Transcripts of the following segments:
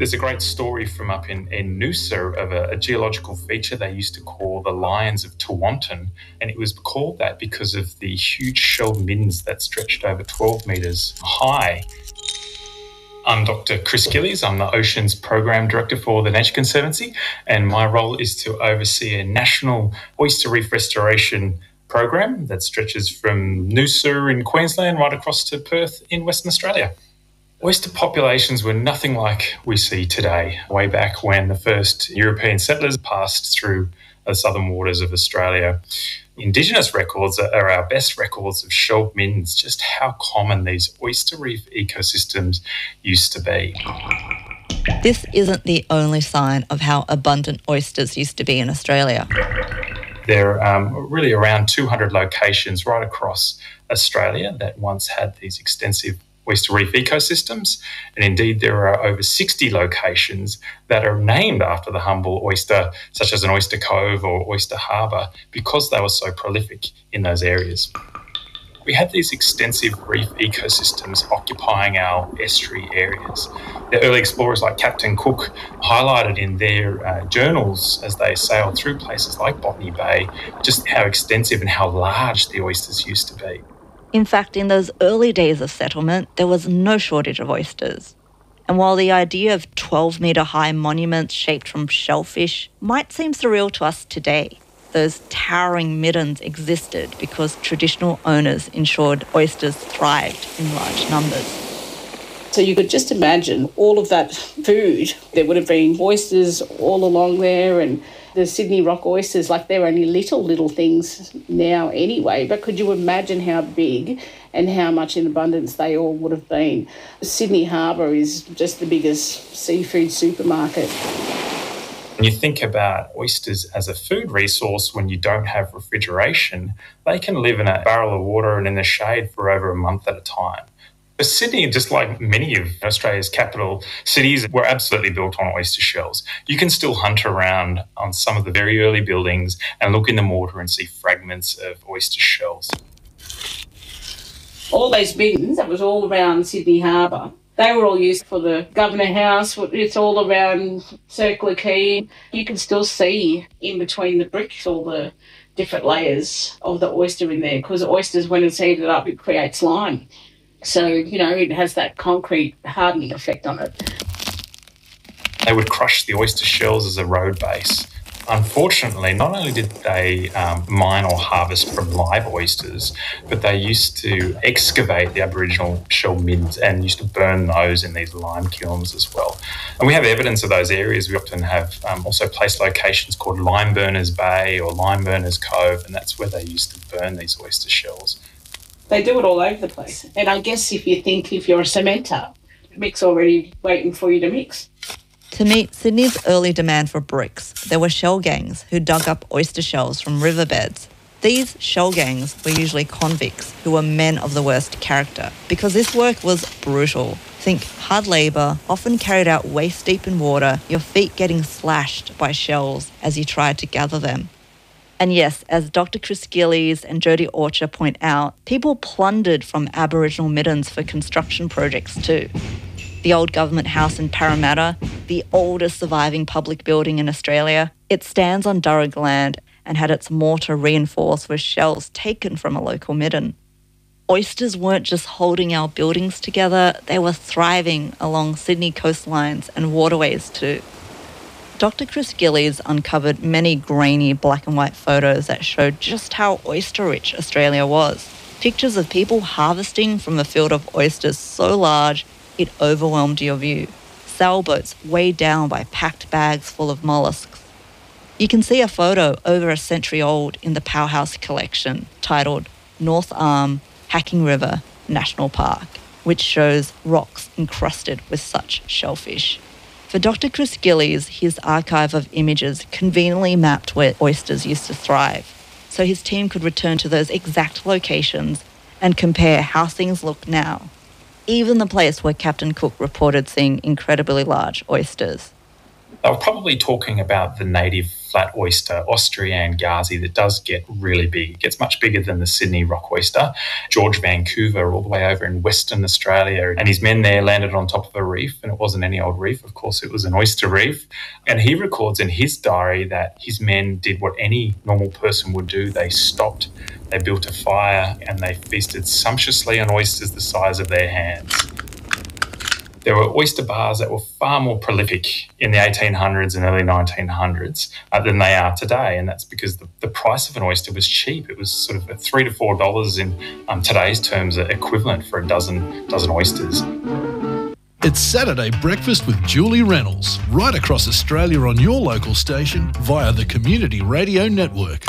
There's a great story from up in Noosa of a geological feature they used to call the Lions of Tewantin, and it was called that because of the huge shell middens that stretched over 12 metres high. I'm Dr. Chris Gillies. I'm the Oceans Program Director for the Nature Conservancy, and my role is to oversee a national oyster reef restoration program that stretches from Noosa in Queensland right across to Perth in Western Australia. Oyster populations were nothing like we see today, way back when the first European settlers passed through the southern waters of Australia. Indigenous records are our best records of shell middens, just how common these oyster reef ecosystems used to be. This isn't the only sign of how abundant oysters used to be in Australia. There are really around 200 locations right across Australia that once had these extensive oyster reef ecosystems, and indeed there are over 60 locations that are named after the humble oyster, such as an oyster cove or oyster harbour, because they were so prolific in those areas. We had these extensive reef ecosystems occupying our estuary areas. The early explorers like Captain Cook highlighted in their journals as they sailed through places like Botany Bay just how extensive and how large the oysters used to be. In fact, in those early days of settlement, there was no shortage of oysters. And while the idea of 12-metre-high monuments shaped from shellfish might seem surreal to us today, those towering middens existed because traditional owners ensured oysters thrived in large numbers. So you could just imagine all of that food. There would have been oysters all along there, and the Sydney rock oysters, like they're only little things now anyway, but could you imagine how big and how much in abundance they all would have been? Sydney Harbour is just the biggest seafood supermarket. When you think about oysters as a food resource, when you don't have refrigeration, they can live in a barrel of water and in the shade for over a month at a time. Sydney, just like many of Australia's capital cities, were absolutely built on oyster shells. You can still hunt around on some of the very early buildings and look in the mortar and see fragments of oyster shells. All those middens, that was all around Sydney Harbour. They were all used for the Governor House. It's all around Circular Quay. You can still see in between the bricks all the different layers of the oyster in there, because oysters, when it's heated up, it creates lime. So, it has that concrete hardening effect on it. They would crush the oyster shells as a road base. Unfortunately, not only did they mine or harvest from live oysters, but they used to excavate the Aboriginal shell middens and used to burn those in these lime kilns as well. And we have evidence of those areas. We often have also place locations called Lime Burners Bay or Lime Burners Cove, and that's where they used to burn these oyster shells. They do it all over the place. And I guess if you're a cementer, mix already waiting for you to mix. To meet Sydney's early demand for bricks, there were shell gangs who dug up oyster shells from riverbeds. These shell gangs were usually convicts who were men of the worst character, because this work was brutal. Think hard labour, often carried out waist deep in water, your feet getting slashed by shells as you tried to gather them. And yes, as Dr. Chris Gillies and Jodie Orcher point out, people plundered from Aboriginal middens for construction projects too. The old government house in Parramatta, the oldest surviving public building in Australia, it stands on Durrag land and had its mortar reinforced with shells taken from a local midden. Oysters weren't just holding our buildings together, they were thriving along Sydney coastlines and waterways too. Dr. Chris Gillies uncovered many grainy black and white photos that showed just how oyster-rich Australia was. Pictures of people harvesting from a field of oysters so large it overwhelmed your view. Sailboats weighed down by packed bags full of molluscs. You can see a photo over a century old in the Powerhouse collection titled North Arm, Hacking River National Park, which shows rocks encrusted with such shellfish. For Dr. Chris Gillies, his archive of images conveniently mapped where oysters used to thrive, so his team could return to those exact locations and compare how things look now, even the place where Captain Cook reported seeing incredibly large oysters. They were probably talking about the native flat oyster, Austrian Gazi, that does get really big. It gets much bigger than the Sydney rock oyster. George Vancouver, all the way over in Western Australia, and his men there landed on top of a reef, and it wasn't any old reef. Of course, it was an oyster reef. And he records in his diary that his men did what any normal person would do. They stopped, they built a fire, and they feasted sumptuously on oysters the size of their hands. There were oyster bars that were far more prolific in the 1800s and early 1900s than they are today, and that's because the price of an oyster was cheap. It was sort of $3 to $4 in today's terms, equivalent for a dozen oysters. It's Saturday Breakfast with Julie Reynolds, right across Australia on your local station via the Community Radio Network.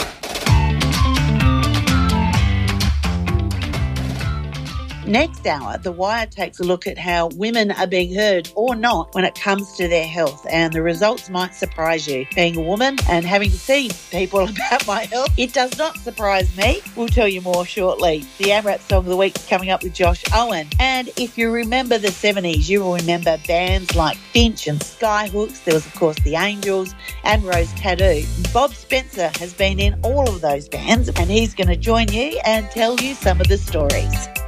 Next hour, The Wire takes a look at how women are being heard or not when it comes to their health, and the results might surprise you. Being a woman and having to see people about my health, it does not surprise me. We'll tell you more shortly. The AMRAP Song of the Week is coming up with Josh Owen. And if you remember the 70s, you will remember bands like Finch and Skyhooks. There was, of course, The Angels and Rose Tattoo. Bob Spencer has been in all of those bands, and he's going to join you and tell you some of the stories.